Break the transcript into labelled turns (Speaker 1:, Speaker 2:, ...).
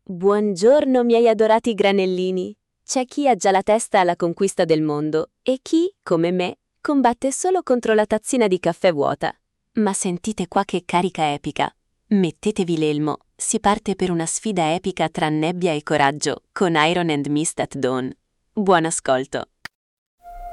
Speaker 1: Buongiorno miei adorati granellini. C'è chi ha già la testa alla conquista del mondo e chi, come me, combatte solo contro la tazzina di caffè vuota. Ma sentite qua che carica epica. Mettetevi l'elmo, si parte per una sfida epica tra nebbia e coraggio con Iron and Mist at Dawn. Buon ascolto.